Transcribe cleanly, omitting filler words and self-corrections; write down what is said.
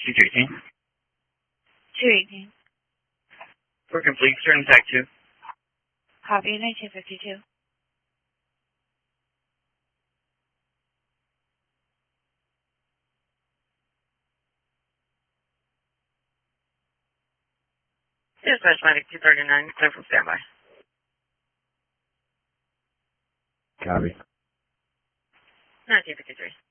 218. 218. For complete, turn back 2. Copy 1952. Dispatch Medic 239, clear from standby. Copy. 1953.